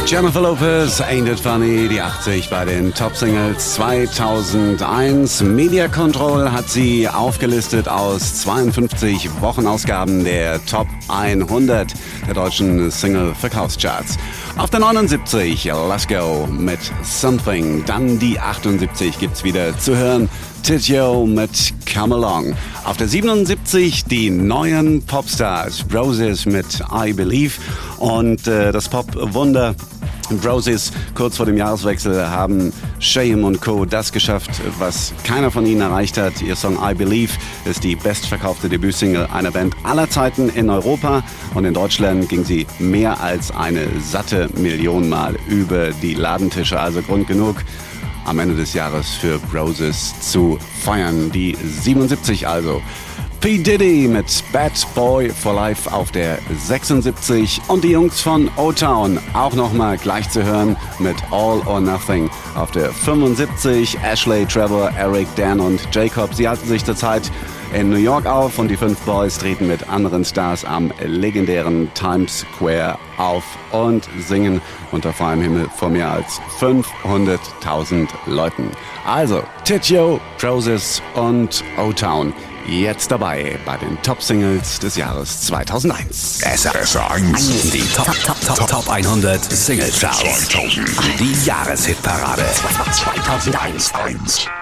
Jennifer Lopez, Ain't It Funny, die 80 bei den Top-Singles 2001. Media Control hat sie aufgelistet aus 52 Wochenausgaben der Top 100 der deutschen Single-Verkaufscharts. Auf der 79, Let's Go mit Something. Dann die 78 gibt's wieder zu hören, Titio mit Come Along. Auf der 77 die neuen Popstars, Roses mit I Believe und das Pop-Wunder Roses. Kurz vor dem Jahreswechsel haben Shame und Co. das geschafft, was keiner von ihnen erreicht hat. Ihr Song I Believe ist die bestverkaufte Debütsingle einer Band aller Zeiten in Europa und in Deutschland ging sie mehr als eine satte Million Mal über die Ladentische. Also Grund genug, am Ende des Jahres für Roses zu feiern. Die 77 also. P. Diddy mit Bad Boy for Life auf der 76 und die Jungs von O-Town auch nochmal gleich zu hören mit All or Nothing auf der 75. Ashley, Trevor, Eric, Dan und Jacob, sie halten sich zurzeit in New York auf und die 5 Boys treten mit anderen Stars am legendären Times Square auf und singen unter freiem Himmel vor mehr als 500.000 Leuten. Also Titio, Roses und O-Town. Jetzt dabei bei den Top-Singles des Jahres 2001. SR1. Die Top 100 Single-Charts. Die Jahreshitparade 2001.